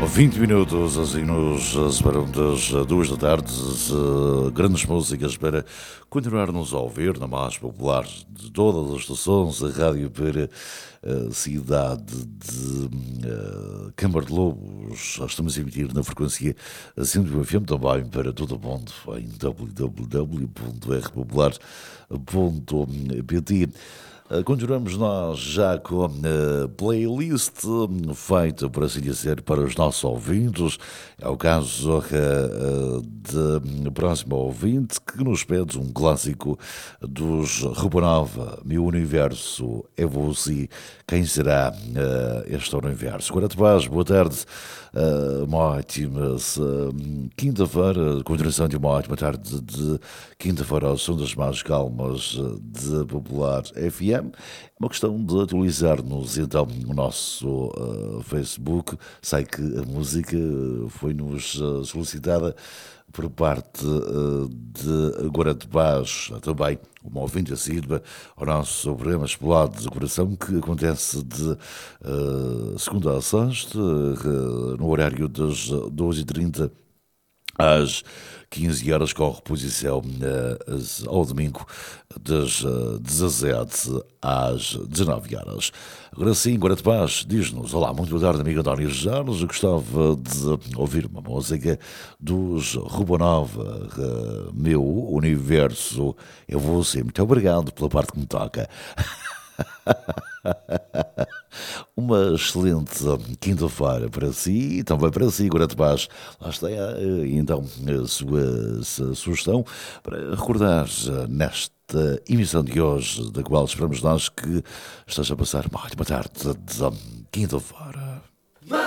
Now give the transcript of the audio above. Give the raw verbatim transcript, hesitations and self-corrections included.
vinte minutos, assim nos separam das duas da tarde, uh, grandes músicas para continuarmos a ouvir na mais popular de todas as estações, a rádio para a cidade de uh, Câmara de Lobos. Estamos a emitir na frequência cento e um F M, também para todo o mundo em w w w ponto r popular ponto p t. Continuamos nós já com a playlist feita, por assim dizer, para os nossos ouvintes. É o caso da próxima ouvinte que nos pede um clássico dos Roupa Nova, Meu Universo é Você. Quem será este universo? Guarda-te paz, boa tarde, uma ótima quinta-feira, continuação de uma ótima tarde de quinta-feira ao som das mais calmas de Popular F M. É uma questão de atualizar-nos então o nosso uh, Facebook. Sei que a música foi-nos uh, solicitada por parte uh, de Guarda de Paz, também uma ouvinte assídua ao nosso programa Explode de Coração, que acontece de uh, segunda a sexta, uh, no horário das doze e trinta às quinze horas, com reposição uh, ao domingo das uh, dezassete às dezanove horas. Agora sim, Guarda de Paz, diz-nos: olá, muito boa tarde, amigo António Jarros. Eu gostava de ouvir uma música dos Roupa Nova, uh, Meu Universo é Você. Muito obrigado pela parte que me toca. Uma excelente quinta-feira para si e também para si, Guarda de Paz. Lá está então a sua, a sua sugestão para recordar nesta emissão de hoje, da qual esperamos nós que esteja a passar uma ótima tarde de quinta-feira.